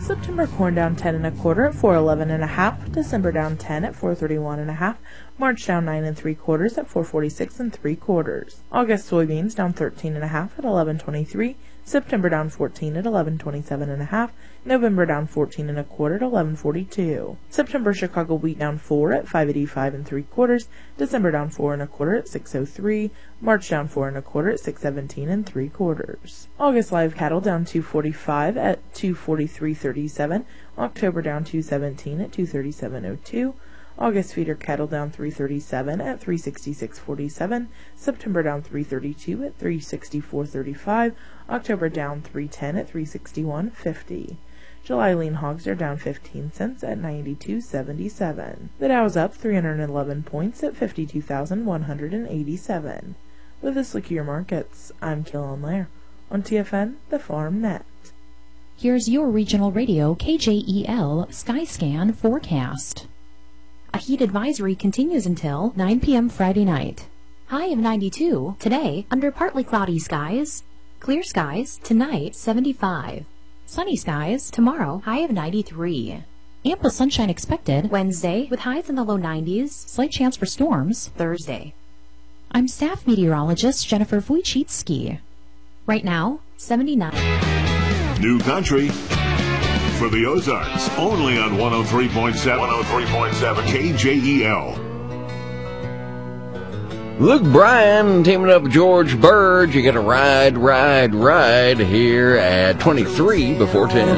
September corn down 10 1/4 at 411 1/2. December down 10 at 431 1/2. March down 9 3/4 at 446 3/4. August soybeans down 13 1/2 at 1123. September down 14 at 1127 1/2. November down 14 1/4 at 1142. September Chicago wheat down 4 at 585 3/4. December down 4 1/4 at 603. March down 4 1/4 at 617 3/4. August live cattle down 245 at 243.37. October down 217 at 237.02. August feeder cattle down 337 at 366.47. September down 332 at 364.35. October down 310 at 361.50. July lean hogs are down 15 cents at 92.77. The Dow's up 311 points at 52,187. With this look at your markets, I'm Killen Lair on TFN, the Farm Net. Here's your regional radio KJEL Skyscan forecast. A heat advisory continues until 9 p.m. Friday night. High of 92 today under partly cloudy skies. Clear skies tonight 75. Sunny skies tomorrow, high of 93. Ample sunshine expected Wednesday with highs in the low 90s. Slight chance for storms Thursday. I'm staff meteorologist Jennifer Wojcicki. Right now, 79. New country for the Ozarks, only on 103.7 KJEL. Luke Bryan teaming up with George Bird. You get a ride here at 23 before 10.